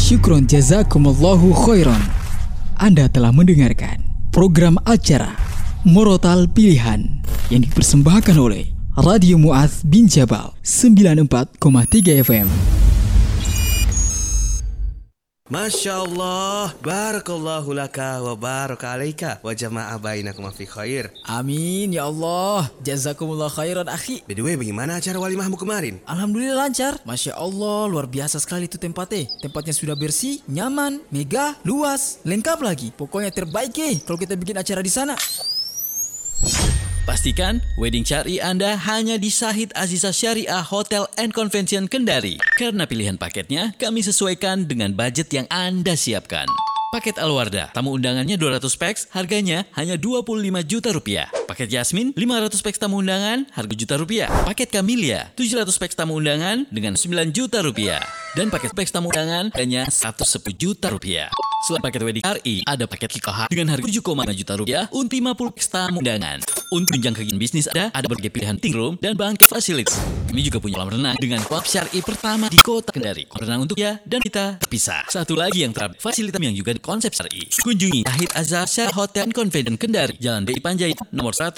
Syukron jazakumullahu khairan. Anda telah mendengarkan program acara Morotal Pilihan yang dipersembahkan oleh Radio Mu'adz bin Jabal 94,3 FM. Masya Allah, barakallahu laka wa baraka alaika wa jama'a bainakum fi khair. Amin ya Allah, jazakumullah khairan akhi. By the way, bagaimana acara walimahmu kemarin? Alhamdulillah lancar. Masya Allah, luar biasa sekali itu tempatnya. Tempatnya sudah bersih, nyaman, megah, luas, lengkap lagi. Pokoknya terbaik kalau kita bikin acara di sana. Pastikan wedding syari Anda hanya di Syahid Azizah Syariah Hotel and Convention Kendari. Karena pilihan paketnya kami sesuaikan dengan budget yang Anda siapkan. Paket Alwarda, tamu undangannya 200 peks, harganya hanya 25 juta rupiah. Paket Yasmin, 500 peks tamu undangan, harga juta rupiah. Paket Camellia, 700 peks tamu undangan dengan 9 juta rupiah. Dan paket peks tamu undangan hanya 110 juta rupiah. Selain paket wedding RI, ada paket kikoha dengan harga 7,5 juta rupiah untuk 50 peks tamu undangan. Untuk tunjang kegiatan bisnis ada berbagai pilihan meeting room dan bangkit facilities. Kami juga punya kolam renang dengan klub syar'i pertama di kota Kendari. Kolam renang untuk ya dan kita terpisah. Satu lagi yang terapkan fasilitas yang juga konsep syar'i. Kunjungi Syahid Azizah Syariah Hotel and Convention Kendari, Jalan DI Panjaitan nomor 1